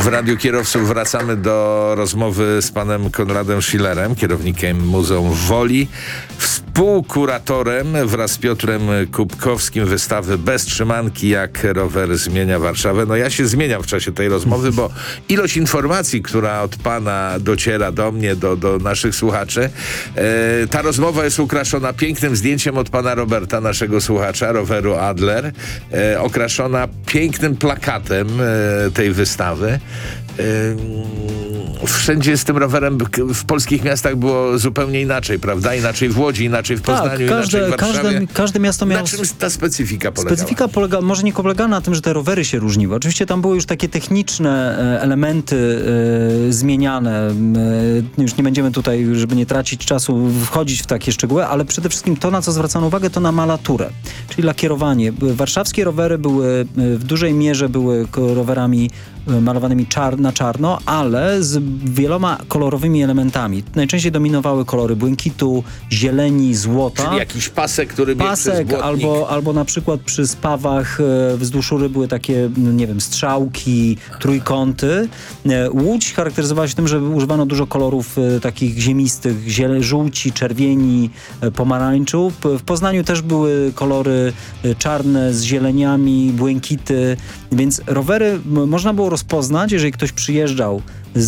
W Radiu Kierowców wracamy do rozmowy z panem Konradem Schillerem, kierownikiem Muzeum w Woli, współkuratorem wraz z Piotrem Kubkowskim wystawy Bez trzymanki, jak rower zmienia Warszawę. No ja się zmieniam w czasie tej rozmowy, bo ilość informacji, która od pana dociera do mnie, do naszych słuchaczy, ta rozmowa jest ukraszona pięknym zdjęciem od pana Roberta, naszego słuchacza, roweru Adler, okraszona pięknym plakatem tej wystawy. Wszędzie z tym rowerem w polskich miastach było zupełnie inaczej, prawda? Inaczej w Łodzi, inaczej w Poznaniu, inaczej w Warszawie. Każde miasto miało... Na czym ta specyfika polegała? Specyfika może nie polega na tym, że te rowery się różniły. Oczywiście tam były już takie techniczne elementy zmieniane. Już nie będziemy tutaj, żeby nie tracić czasu, wchodzić w takie szczegóły, ale przede wszystkim to, na co zwracano uwagę, to na malaturę, czyli lakierowanie. Warszawskie rowery były w dużej mierze rowerami malowanymi na czarno, ale z wieloma kolorowymi elementami. Najczęściej dominowały kolory błękitu, zieleni, złota. Czyli jakiś pasek, który biegł przez błotnik. albo na przykład przy spawach wzdłuż rury były takie, nie wiem, strzałki, trójkąty. Łódź charakteryzowała się tym, że używano dużo kolorów takich ziemistych, żółci, czerwieni, pomarańczów. W Poznaniu też były kolory czarne z zieleniami, błękity, więc rowery można było rozpoznać, jeżeli ktoś przyjeżdżał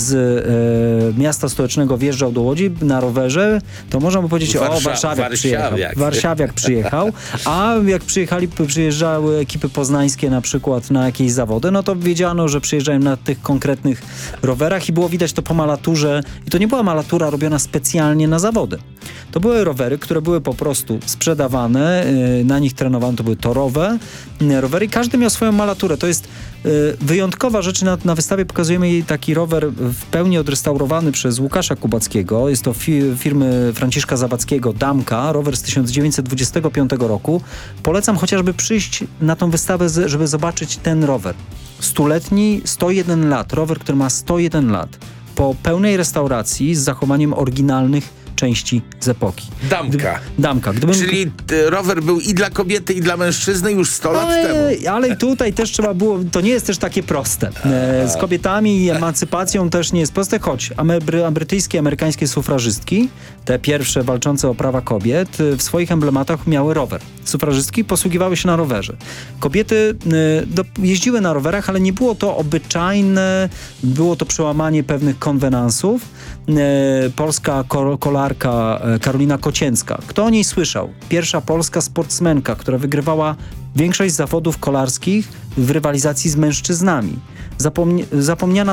z miasta stołecznego, wjeżdżał do Łodzi na rowerze, to można by powiedzieć, warszawiak przyjechał, a jak przyjeżdżały ekipy poznańskie na przykład na jakieś zawody, no to wiedziano, że przyjeżdżają na tych konkretnych rowerach i było widać to po malaturze. I to nie była malatura robiona specjalnie na zawody. To były rowery, które były po prostu sprzedawane, na nich trenowano, to były torowe rowery i każdy miał swoją malaturę. To jest wyjątkowa rzecz. Na wystawie pokazujemy jej taki rower w pełni odrestaurowany przez Łukasza Kubackiego. Jest to firmy Franciszka Zawadzkiego Damka, rower z 1925 roku. Polecam chociażby przyjść na tą wystawę, żeby zobaczyć ten rower. Stuletni, 101 lat. Rower, który ma 101 lat. Po pełnej restauracji z zachowaniem oryginalnych części z epoki. Damka. Czyli rower był i dla kobiety, i dla mężczyzny już 100 lat temu. Ale tutaj też trzeba było, to nie jest też takie proste. Z kobietami i emancypacją też nie jest proste, choć brytyjskie, amerykańskie sufrażystki, te pierwsze walczące o prawa kobiet, w swoich emblematach miały rower. Sufrażystki posługiwały się na rowerze. Kobiety jeździły na rowerach, ale nie było to obyczajne, było to przełamanie pewnych konwenansów. Polska kolarka Karolina Kocięcka. Kto o niej słyszał? Pierwsza polska sportsmenka, która wygrywała większość zawodów kolarskich w rywalizacji z mężczyznami. Zapomniana